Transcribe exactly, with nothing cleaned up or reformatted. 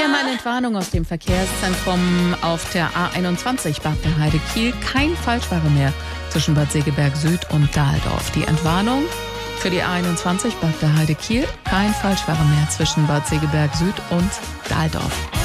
Hier meine Entwarnung aus dem Verkehrszentrum auf der A einundzwanzig Bad der Heide Kiel. Kein Falschfahrer mehr zwischen Bad Segeberg Süd und Dahldorf. Die Entwarnung für die A einundzwanzig Bad der Heide Kiel. Kein Falschfahrer mehr zwischen Bad Segeberg Süd und Dahldorf.